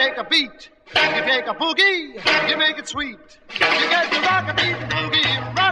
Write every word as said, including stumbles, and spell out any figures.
take a beat, you take a boogie, you make it sweet. You get the rock a beat boogie.